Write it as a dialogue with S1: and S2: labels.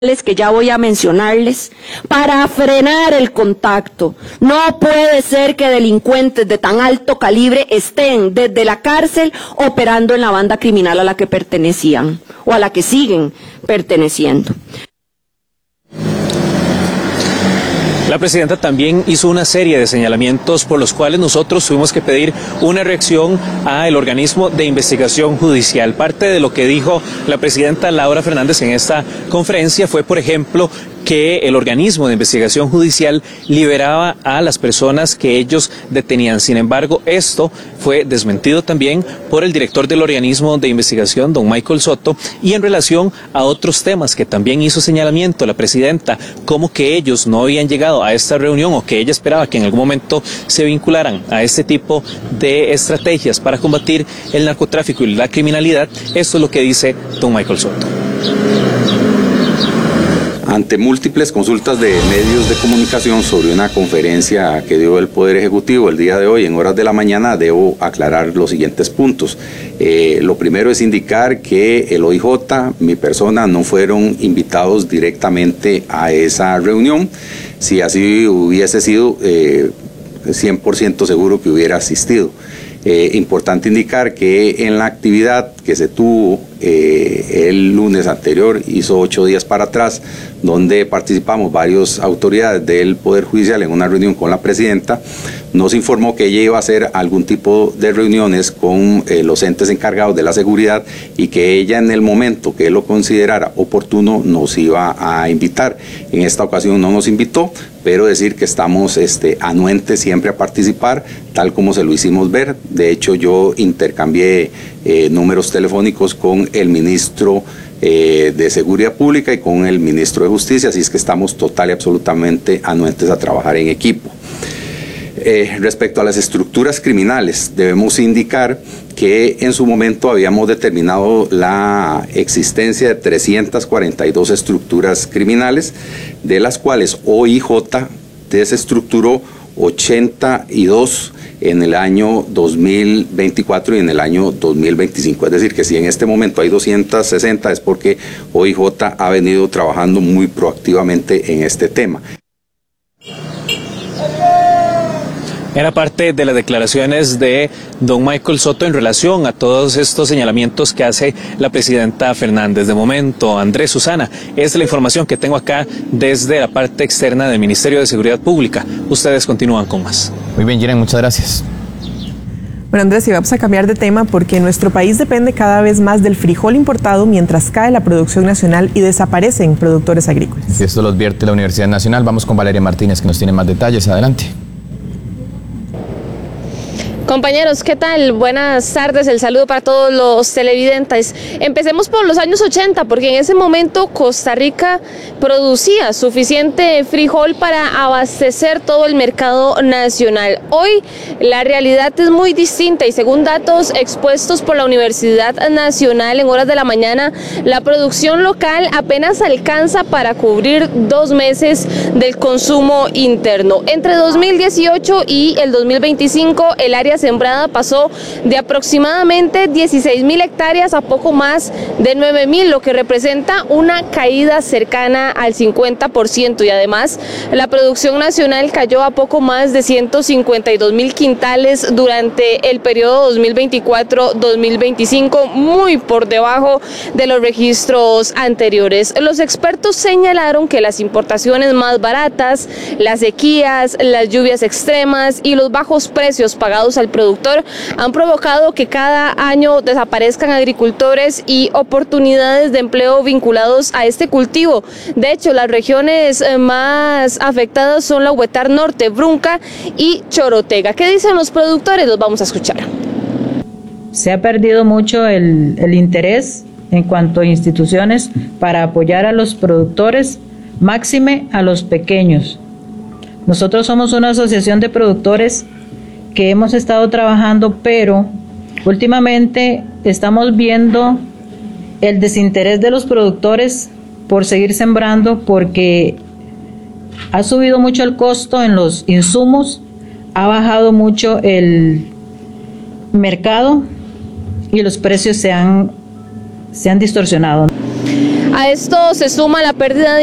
S1: que ya voy a mencionarles, para frenar el contacto. No puede ser que delincuentes de tan alto calibre estén desde la cárcel operando en la banda criminal a la que pertenecían o a la que siguen perteneciendo.
S2: La presidenta también hizo una serie de señalamientos por los cuales nosotros tuvimos que pedir una reacción al organismo de investigación judicial. Parte de lo que dijo la presidenta Laura Fernández en esta conferencia fue, por ejemplo, que el organismo de investigación judicial liberaba a las personas que ellos detenían. Sin embargo, esto fue desmentido también por el director del organismo de investigación, don Michael Soto, y en relación a otros temas que también hizo señalamiento la presidenta, como que ellos no habían llegado a esta reunión o que ella esperaba que en algún momento se vincularan a este tipo de estrategias para combatir el narcotráfico y la criminalidad. Esto es lo que dice don Michael Soto.
S3: Ante múltiples consultas de medios de comunicación sobre una conferencia que dio el Poder Ejecutivo el día de hoy en horas de la mañana, debo aclarar los siguientes puntos. Lo primero es indicar que el OIJ, mi persona, no fueron invitados directamente a esa reunión. Si así hubiese sido, 100% seguro que hubiera asistido. Importante indicar que en la actividad que se tuvo el lunes anterior, hizo 8 días para atrás, donde participamos varias autoridades del Poder Judicial en una reunión con la presidenta, nos informó que ella iba a hacer algún tipo de reuniones con los entes encargados de la seguridad y que ella en el momento que él lo considerara oportuno nos iba a invitar. En esta ocasión no nos invitó, pero decir que estamos anuentes siempre a participar, tal como se lo hicimos ver. De hecho, yo intercambié números telefónicos con el ministro de Seguridad Pública y con el ministro de Justicia, así es que estamos total y absolutamente anuentes a trabajar en equipo. Respecto a las estructuras criminales, debemos indicar que en su momento habíamos determinado la existencia de 342 estructuras criminales, de las cuales OIJ desestructuró 82 en el año 2024 y en el año 2025. Es decir, que si en este momento hay 260 es porque OIJ ha venido trabajando muy proactivamente en este tema.
S2: Era parte de las declaraciones de don Michael Soto en relación a todos estos señalamientos que hace la presidenta Fernández. De momento, Andrés, Susana, es la información que tengo acá desde la parte externa del Ministerio de Seguridad Pública. Ustedes continúan con más.
S4: Muy bien, Jiren, muchas gracias.
S5: Bueno, Andrés, y vamos a cambiar de tema porque nuestro país depende cada vez más del frijol importado mientras cae la producción nacional y desaparecen productores agrícolas.
S4: Y esto lo advierte la Universidad Nacional. Vamos con Valeria Martínez, que nos tiene más detalles. Adelante.
S6: Compañeros, ¿qué tal? Buenas tardes, el saludo para todos los televidentes. Empecemos por los años 80, porque en ese momento Costa Rica producía suficiente frijol para abastecer todo el mercado nacional. Hoy la realidad es muy distinta y según datos expuestos por la Universidad Nacional en horas de la mañana, la producción local apenas alcanza para cubrir 2 meses del consumo interno. Entre 2018 y el 2025, el área sembrada pasó de aproximadamente 16.000 hectáreas a poco más de 9.000, lo que representa una caída cercana al 50%, y además la producción nacional cayó a poco más de 152.000 quintales durante el periodo 2024-2025, muy por debajo de los registros anteriores. Los expertos señalaron que las importaciones más baratas, las sequías, las lluvias extremas y los bajos precios pagados al productor han provocado que cada año desaparezcan agricultores y oportunidades de empleo vinculados a este cultivo. De hecho, las regiones más afectadas son la Huetar Norte, Brunca y Chorotega. ¿Qué dicen los productores? Los vamos a escuchar.
S7: Se ha perdido mucho el interés en cuanto a instituciones para apoyar a los productores, máxime a los pequeños. Nosotros somos una asociación de productores que hemos estado trabajando, pero últimamente estamos viendo el desinterés de los productores por seguir sembrando, porque ha subido mucho el costo en los insumos, ha bajado mucho el mercado y los precios se han distorsionado.
S6: A esto se suma la pérdida de